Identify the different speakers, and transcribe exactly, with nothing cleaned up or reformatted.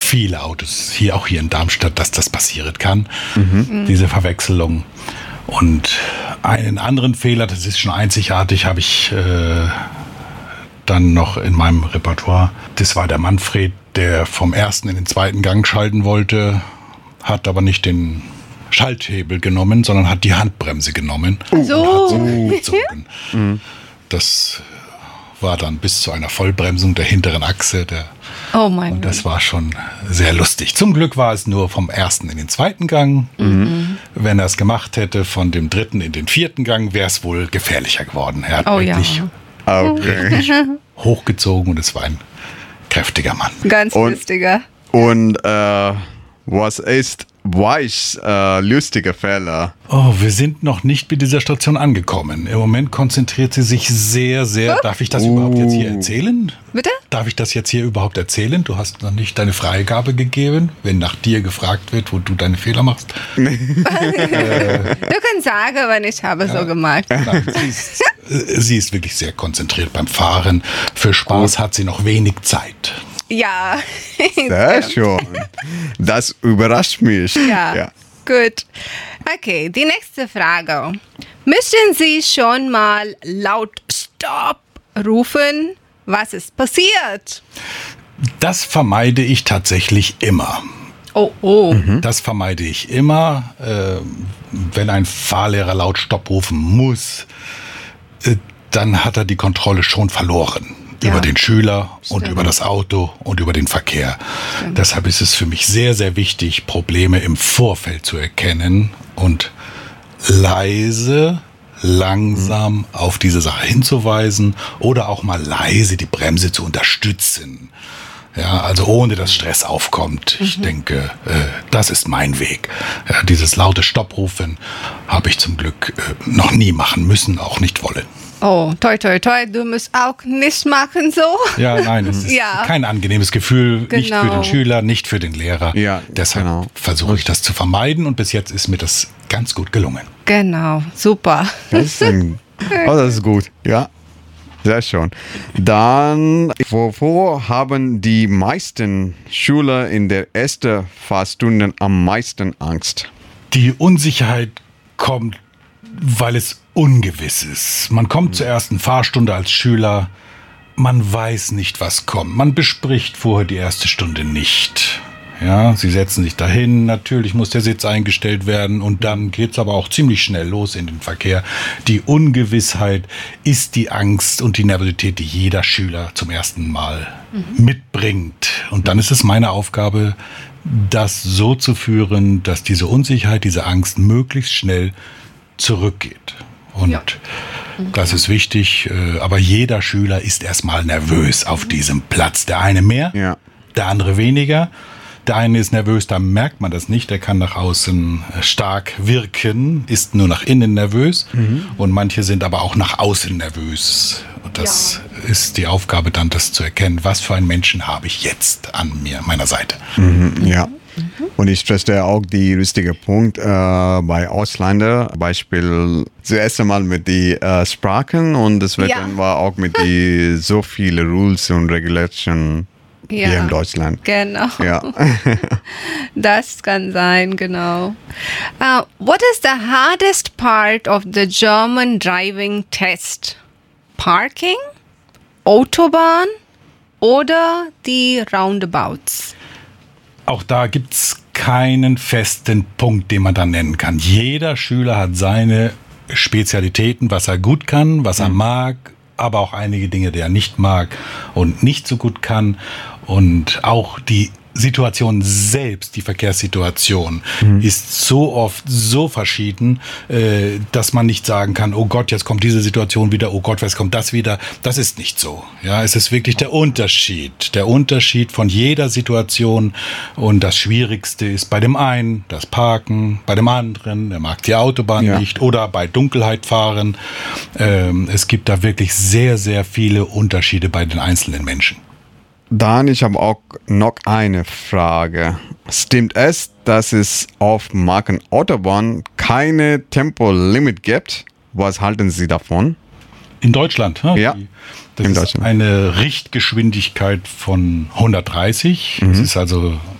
Speaker 1: viele Autos, hier auch hier in Darmstadt, dass das passieren kann, mhm. diese Verwechslung. Und einen anderen Fehler, das ist schon einzigartig, habe ich äh, dann noch in meinem Repertoire. Das war der Manfred, der vom ersten in den zweiten Gang schalten wollte, hat aber nicht den Schalthebel genommen, sondern hat die Handbremse genommen
Speaker 2: so.
Speaker 1: und hat so gezogen. Mhm. Das war dann bis zu einer Vollbremsung der hinteren Achse. Der,
Speaker 2: oh mein
Speaker 1: und das war schon sehr lustig. Zum Glück war es nur vom ersten in den zweiten Gang. Mhm. Wenn er es gemacht hätte, von dem dritten in den vierten Gang, wäre es wohl gefährlicher geworden. Er hat
Speaker 2: oh,
Speaker 1: wirklich
Speaker 2: ja.
Speaker 1: okay. hochgezogen und es war ein kräftiger Mann.
Speaker 2: Ganz
Speaker 3: und,
Speaker 2: lustiger.
Speaker 3: Und äh, was ist Weichs äh, lustige Fälle?
Speaker 1: Oh, wir sind noch nicht mit dieser Station angekommen. Im Moment konzentriert sie sich sehr, sehr... Oh. Darf ich das uh. überhaupt jetzt hier erzählen?
Speaker 2: Bitte?
Speaker 1: Darf ich das jetzt hier überhaupt erzählen? Du hast noch nicht deine Freigabe gegeben, wenn nach dir gefragt wird, wo du deine Fehler machst. äh,
Speaker 2: du kannst sagen, aber ich habe ja, so gemacht.
Speaker 1: Nein, sie, ist, sie ist wirklich sehr konzentriert beim Fahren. Für Spaß hat sie noch wenig Zeit.
Speaker 2: Ja.
Speaker 3: Sehr schön. Das überrascht mich.
Speaker 2: Ja, ja, gut. Okay, die nächste Frage. Müssen Sie schon mal laut Stopp rufen? Was ist passiert?
Speaker 1: Das vermeide ich tatsächlich immer.
Speaker 2: Oh, oh.
Speaker 1: Mhm. Das vermeide ich immer. Äh, wenn ein Fahrlehrer laut Stopp rufen muss, äh, dann hat er die Kontrolle schon verloren. Ja. Über den Schüler Stimmt. und über das Auto und über den Verkehr. Stimmt. Deshalb ist es für mich sehr, sehr wichtig, Probleme im Vorfeld zu erkennen und leise, langsam mhm. auf diese Sache hinzuweisen oder auch mal leise die Bremse zu unterstützen. Ja, also ohne dass Stress aufkommt. Mhm. Ich denke, äh, das ist mein Weg. Ja, dieses laute Stopprufen habe ich zum Glück äh, noch nie machen müssen, auch nicht wollen.
Speaker 2: Oh, toi, toi, toi, du musst auch nicht machen so.
Speaker 1: Ja, nein, es ist ja. kein angenehmes Gefühl, genau. nicht für den Schüler, nicht für den Lehrer.
Speaker 3: Ja,
Speaker 1: Deshalb
Speaker 3: genau.
Speaker 1: versuche ich das zu vermeiden und bis jetzt ist mir das ganz gut gelungen.
Speaker 2: Genau, super.
Speaker 3: Das ist, ein, oh, das ist gut, ja, sehr schön. Dann, wovor haben die meisten Schüler in der ersten Fahrstunde am meisten Angst?
Speaker 1: Die Unsicherheit kommt, weil es ungewiss ist. Man kommt zur ersten Fahrstunde als Schüler, man weiß nicht, was kommt. Man bespricht vorher die erste Stunde nicht. Ja, sie setzen sich dahin, natürlich muss der Sitz eingestellt werden und dann geht's aber auch ziemlich schnell los in den Verkehr. Die Ungewissheit ist die Angst und die Nervosität, die jeder Schüler zum ersten Mal mhm. mitbringt. Und dann ist es meine Aufgabe, das so zu führen, dass diese Unsicherheit, diese Angst möglichst schnell zurückgeht. Und ja. das ist wichtig, aber jeder Schüler ist erstmal nervös auf diesem Platz. Der eine mehr, ja. der andere weniger. Der eine ist nervös, da merkt man das nicht. Der kann nach außen stark wirken, ist nur nach innen nervös. Mhm. Und manche sind aber auch nach außen nervös. Und das ja. ist die Aufgabe dann, das zu erkennen. Was für einen Menschen habe ich jetzt an mir, meiner Seite?
Speaker 3: Mhm. Ja. Und ich verstehe auch die richtige Punkt äh, bei Ausländern, Beispiel zuerst einmal mit den äh, Sprachen und das ja. war auch mit die so viele Rules und Regulations ja. hier in Deutschland.
Speaker 2: Genau.
Speaker 3: Ja.
Speaker 2: Das kann sein, genau. Uh, what is the hardest part of the German driving test? Parking, Autobahn oder die Roundabouts?
Speaker 1: Auch da gibt es keinen festen Punkt, den man da nennen kann. Jeder Schüler hat seine Spezialitäten, was er gut kann, was er mhm. mag, aber auch einige Dinge, die er nicht mag und nicht so gut kann. Und auch die Situation selbst, die Verkehrssituation, mhm. ist so oft so verschieden, äh, dass man nicht sagen kann, oh Gott, jetzt kommt diese Situation wieder, oh Gott, jetzt kommt das wieder. Das ist nicht so. Ja, es ist wirklich der Unterschied. Der Unterschied von jeder Situation. Und das Schwierigste ist bei dem einen das Parken, bei dem anderen, der mag die Autobahn ja. nicht oder bei Dunkelheit fahren. Ähm, es gibt da wirklich sehr, sehr viele Unterschiede bei den einzelnen Menschen.
Speaker 3: Dann, ich habe auch noch eine Frage. Stimmt es, dass es auf Marken-Autobahn keine Tempolimit gibt? Was halten Sie davon?
Speaker 1: In Deutschland? Ja.
Speaker 3: ja.
Speaker 1: Das
Speaker 3: in
Speaker 1: ist
Speaker 3: Deutschland.
Speaker 1: Eine Richtgeschwindigkeit von hundertdreißig. Mhm. Das ist also